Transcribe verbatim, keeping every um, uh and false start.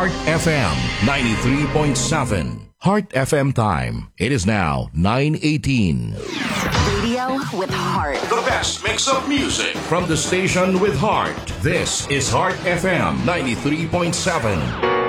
Heart F M ninety-three point seven. Heart F M time. It is now nine eighteen. Radio with heart. The best mix of music from the station with heart. This is Heart F M ninety-three point seven.